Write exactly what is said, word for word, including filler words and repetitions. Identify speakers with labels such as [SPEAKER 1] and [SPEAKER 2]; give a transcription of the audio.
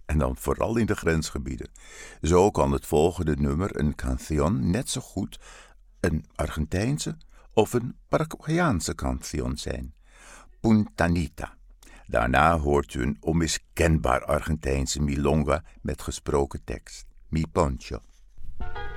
[SPEAKER 1] En dan vooral in de grensgebieden. Zo kan het volgende nummer een canción net zo goed een Argentijnse of een Paraguayaanse canción zijn. Puntanita. Daarna hoort u een onmiskenbaar Argentijnse milonga met gesproken tekst. Mi poncho.